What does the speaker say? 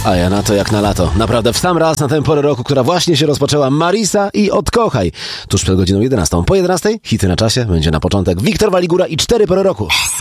A ja na to jak na lato. Naprawdę w sam raz na tę porę roku, która właśnie się rozpoczęła. Marisa i Odkochaj. Tuż przed godziną 11. Po 11 hity na czasie będzie na początek Wiktor Waligura i 4 pory roku.